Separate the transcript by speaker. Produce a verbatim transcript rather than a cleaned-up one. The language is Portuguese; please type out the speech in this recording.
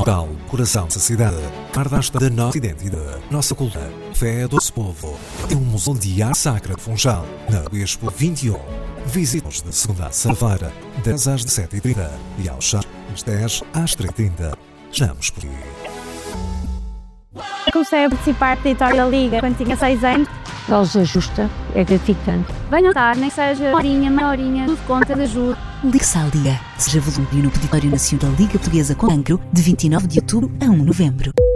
Speaker 1: Portugal, coração da cidade, guarda da nossa identidade, nossa cultura, fé do nosso povo. É um museu de arte sacra de Funchal, na Expo vinte e um. Visite-nos de segunda a sexta-feira, dez às dezessete e trinta e aos sábados, dez às três e trinta. Estamos por aí.
Speaker 2: Comecei a participar da Vitória da Liga quando tinha seis anos.
Speaker 3: Causa justa, é gratificante.
Speaker 2: Venham estar, nem seja uma horinha, meia horinha, tudo conta de ajuda.
Speaker 4: Ligue-se à Liga. Seja voluntário no Peditório Nacional da Liga Portuguesa com Cancro, de vinte e nove de outubro a um de novembro.